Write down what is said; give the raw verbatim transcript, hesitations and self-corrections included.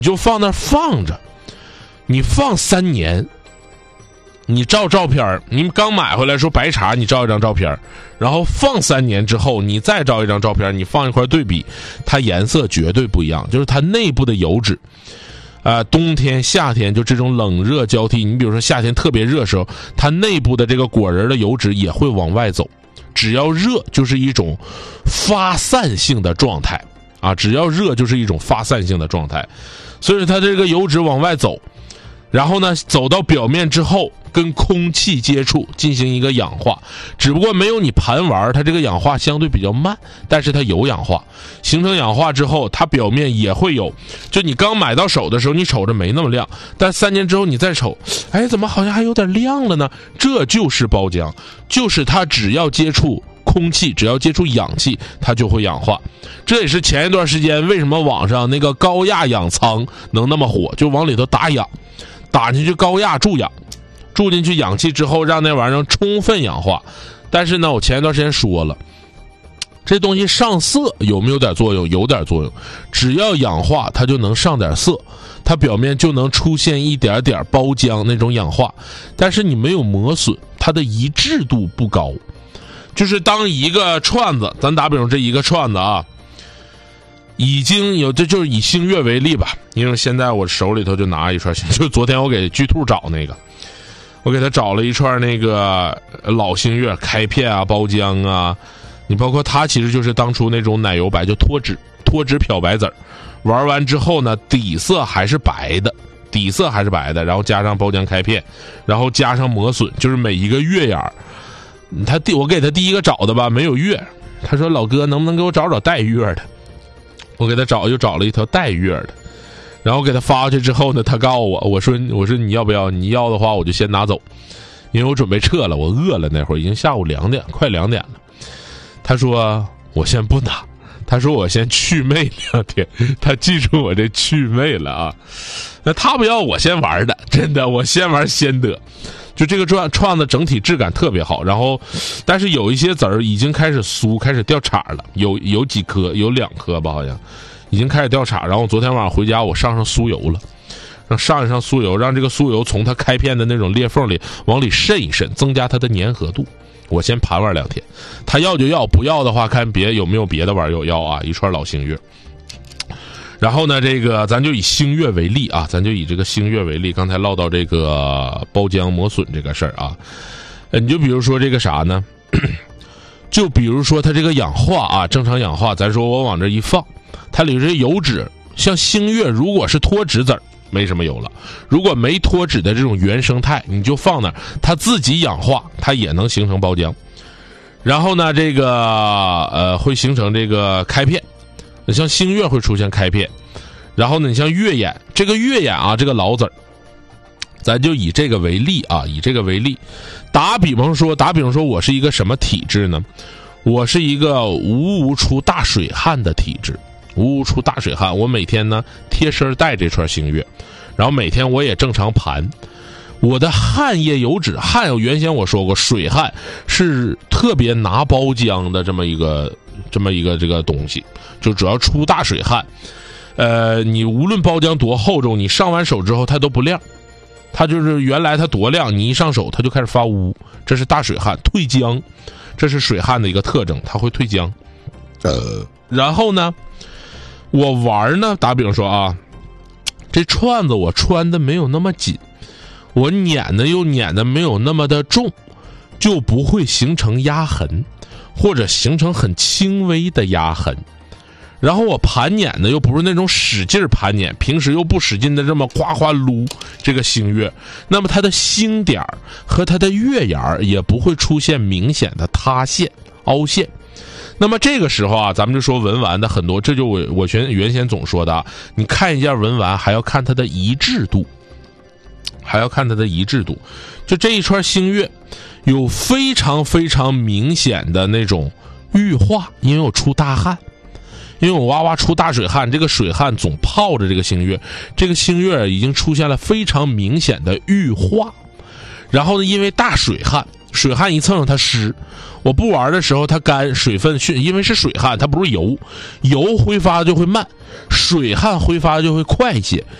就放那儿放着，你放三年，你照照片，你刚买回来说白茶，你照一张照片，然后放三年之后，你再照一张照片，你放一块对比，它颜色绝对不一样，就是它内部的油脂。呃，冬天、夏天就这种冷热交替，你比如说夏天特别热的时候，它内部的这个果仁的油脂也会往外走。只要热就是一种发散性的状态啊，只要热就是一种发散性的状态，所以它这个油脂往外走，然后呢走到表面之后跟空气接触进行一个氧化，只不过没有你盘丸它这个氧化相对比较慢，但是它有氧化，形成氧化之后它表面也会有，就你刚买到手的时候你瞅着没那么亮，但三年之后你再瞅，哎，怎么好像还有点亮了呢？这就是包浆，就是它只要接触空气，只要接触氧气它就会氧化。这也是前一段时间为什么网上那个高压氧舱能那么火，就往里头打氧，打进去高压注氧，注进去氧气之后让那玩意儿充分氧化。但是呢我前一段时间说了，这东西上色有没有点作用？有点作用，只要氧化它就能上点色，它表面就能出现一点点包浆那种氧化，但是你没有磨损，它的一致度不高。就是当一个串子，咱打比方这一个串子啊，已经有，这就是以星月为例吧，因为现在我手里头就拿一串，就昨天我给巨兔找那个，我给他找了一串那个老星月开片啊、包浆啊，你包括它其实就是当初那种奶油白，就脱脂脱脂漂白籽儿，玩完之后呢底色还是白的，底色还是白的，然后加上包浆开片，然后加上磨损，就是每一个月眼儿，他第我给他第一个找的吧没有月，他说老哥能不能给我找找带月的，我给他找又找了一条带月的，然后给他发过去之后呢，他告诉我，我说我说你要不要？你要的话我就先拿走，因为我准备撤了，我饿了，那会儿已经下午两点，快两点了。他说我先不拿，他说我先去魅两天，他记住我这去魅了啊。那他不要我先玩的，真的，我先玩先得。就这个串串子整体质感特别好，然后但是有一些籽儿已经开始酥，开始掉茬了，有有几颗，有两颗吧好像已经开始掉茬。然后昨天晚上回家我上上酥油了，让上一上酥油，让这个酥油从它开片的那种裂缝里往里渗一渗，增加它的粘合度。我先盘玩两天，他要就要，不要的话看别有没有别的玩意儿要啊，一串老星月。然后呢这个咱就以星月为例啊，咱就以这个星月为例，刚才唠到这个包浆磨损这个事儿啊，呃你就比如说这个啥呢，就比如说它这个氧化啊，正常氧化，咱说我往这一放，它里这油脂，像星月如果是脱脂籽儿没什么油了，如果没脱脂的这种原生态你就放那儿，它自己氧化它也能形成包浆。然后呢这个呃会形成这个开片，像星月会出现开片，然后呢你像月眼，这个月眼啊这个老籽儿，咱就以这个为例啊，以这个为例，打比方说打比方说我是一个什么体质呢？我是一个无无出大水汗的体质，无无出大水汗，我每天呢贴身带这串星月，然后每天我也正常盘。我的汗液油脂，汗有原先我说过，水汗是特别拿包浆的这么一个这么一个这个东西，就主要出大水汗。呃，你无论包浆多厚重，你上完手之后它都不亮，它就是原来它多亮，你一上手它就开始发乌，这是大水汗退浆，这是水汗的一个特征，它会退浆。呃，然后呢，我玩呢，打比方说啊，这串子我穿的没有那么紧，我捻的又捻的没有那么的重，就不会形成压痕，或者形成很轻微的压痕。然后我盘捻的又不是那种使劲盘捻，平时又不使劲的这么夸夸撸这个星月，那么它的星点和它的月眼也不会出现明显的塌陷凹陷。那么这个时候啊，咱们就说文玩的很多，这就我我原原先总说的啊，你看一件文玩还要看它的一致度，还要看它的一致度。就这一串星月有非常非常明显的那种玉化，因为我出大汗，因为我哇哇出大水汗，这个水汗总泡着这个星月，这个星月已经出现了非常明显的玉化。然后呢，因为大水汗， 水汗一蹭上它湿，我不玩的时候它干，水分迅，因为是水汗，它不是油，油挥发就会慢，水汗挥发就会快一些。